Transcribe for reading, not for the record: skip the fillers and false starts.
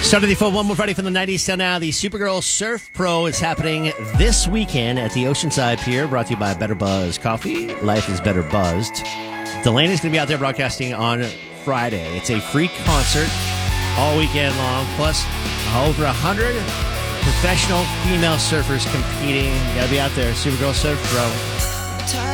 Started the full One More Friday from the 90s till now. The Supergirl Surf Pro is happening this weekend at the Oceanside Pier, brought to you by Better Buzz Coffee. Life is better buzzed. Delaney's going to be out there broadcasting on Friday. It's a free concert all weekend long, plus over 100 professional female surfers competing. You got to be out there. Supergirl Surf Pro.